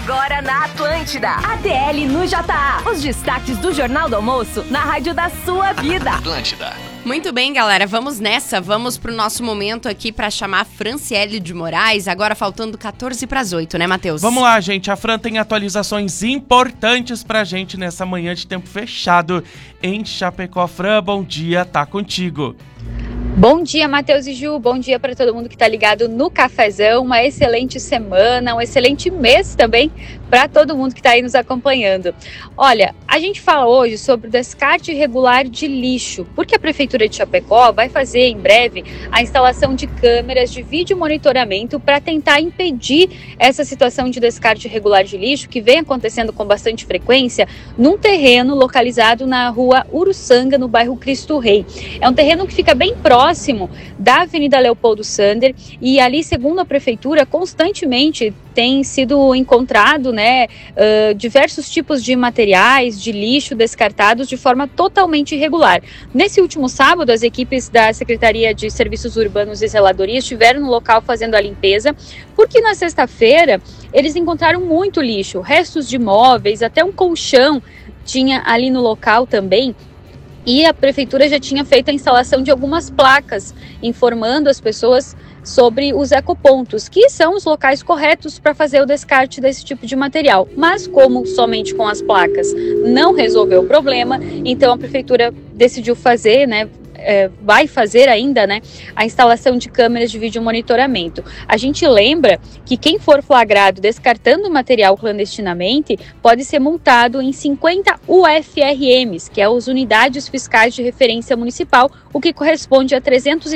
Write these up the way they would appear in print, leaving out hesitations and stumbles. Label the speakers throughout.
Speaker 1: Agora na Atlântida. ATL no JA. Os destaques do Jornal do Almoço na rádio da sua vida.
Speaker 2: Atlântida.
Speaker 3: Muito bem, galera, vamos nessa, vamos pro nosso momento aqui pra chamar a Franciele de Moraes, agora faltando 7:45, né, Matheus?
Speaker 4: Vamos lá, gente, a Fran tem atualizações importantes pra gente nessa manhã de tempo fechado em Chapecó. Fran, bom dia, tá contigo.
Speaker 5: Bom dia, Matheus e Ju, bom dia para todo mundo que está ligado no Cafezão, uma excelente semana, um excelente mês também para todo mundo que está aí nos acompanhando. Olha, a gente fala hoje sobre o descarte irregular de lixo, porque a Prefeitura de Chapecó vai fazer em breve a instalação de câmeras de vídeo monitoramento para tentar impedir essa situação de descarte irregular de lixo que vem acontecendo com bastante frequência num terreno localizado na rua Uruçanga, no bairro Cristo Rei. É um terreno que fica bem próximo da Avenida Leopoldo Sander e ali, segundo a Prefeitura, constantemente tem sido encontrado, diversos tipos de materiais, de lixo descartados de forma totalmente irregular. Nesse último sábado, as equipes da Secretaria de Serviços Urbanos e Zeladoria estiveram no local fazendo a limpeza, porque na sexta-feira eles encontraram muito lixo, restos de móveis, até um colchão tinha ali no local também. E a Prefeitura já tinha feito a instalação de algumas placas informando as pessoas sobre os ecopontos, que são os locais corretos para fazer o descarte desse tipo de material. Mas como somente com as placas não resolveu o problema, então a Prefeitura decidiu fazer, vai fazer ainda, a instalação de câmeras de vídeo monitoramento. A gente lembra que quem for flagrado descartando material clandestinamente pode ser multado em 50 UFRMs, que é as Unidades Fiscais de Referência Municipal, o que corresponde a R$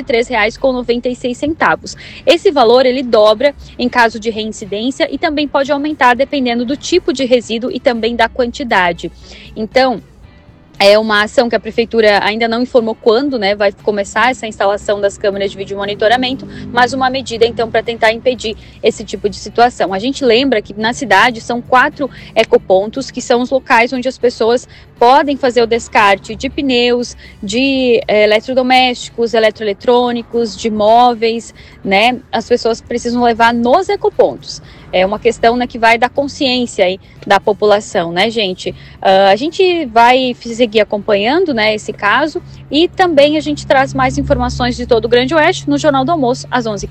Speaker 5: 303,96. Esse valor ele dobra em caso de reincidência e também pode aumentar dependendo do tipo de resíduo e também da quantidade. Então, é uma ação que a Prefeitura ainda não informou quando, vai começar essa instalação das câmeras de vídeo monitoramento, mas uma medida, então, para tentar impedir esse tipo de situação. A gente lembra que na cidade são 4 ecopontos, que são os locais onde as pessoas podem fazer o descarte de pneus, de eletrodomésticos, eletroeletrônicos, de móveis, As pessoas precisam levar nos ecopontos. É uma questão que vai da consciência aí da população, gente? A gente vai seguir acompanhando, esse caso e também a gente traz mais informações de todo o Grande Oeste no Jornal do Almoço, às 11h40.